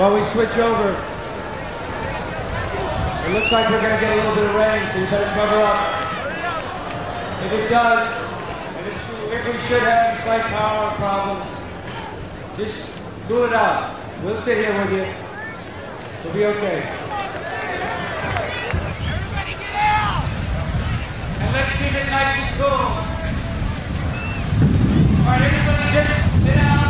while we switch over. It looks like we're going to get a little bit of rain, so you better cover up. If it does, if we should have any slight power problem, just cool it out. We'll sit here with you. We'll be okay. Everybody get out! And let's keep it nice and cool. All right, everybody just sit down.